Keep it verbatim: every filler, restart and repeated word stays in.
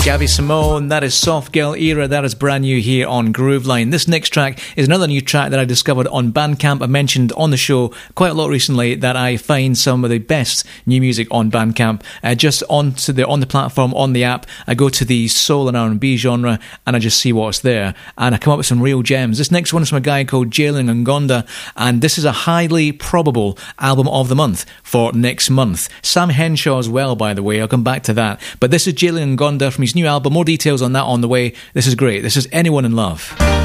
Gavi Simone, that is Soft Girl Era, that is brand new here on Grooveline. This next track is another new track that I discovered on Bandcamp. I mentioned on the show quite a lot recently that I find some of the best new music on Bandcamp. Uh, just onto the, on the platform, on the app, I go to the soul and R and B genre and I just see what's there. And I come up with some real gems. This next one is from a guy called Jalen Ngonda, and this is a highly probable album of the month for next month. Sam Henshaw as well, by the way, I'll come back to that. But this is Jalen Ngonda from his new album. More details on that on the way. This is great. This is Anyone in Love.